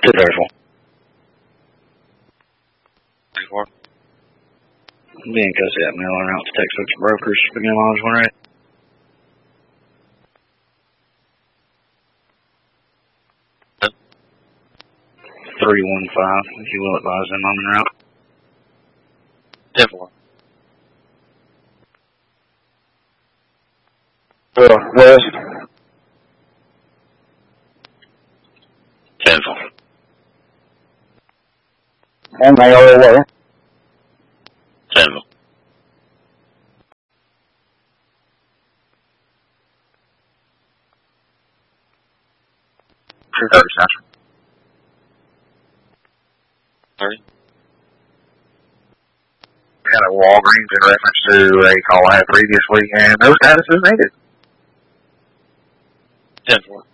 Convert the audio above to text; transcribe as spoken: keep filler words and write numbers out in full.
two thirty-four. thirty-four. Being custody at Miller out to Texas Brokers, begin launch one right. three one five, if you will advise them on the route. ten four. Uh, west. ten four. And they are away. ten four. two thirty, Central. thirty. Had a Walgreens in reference to a call I had previously, and no status is needed. ten four.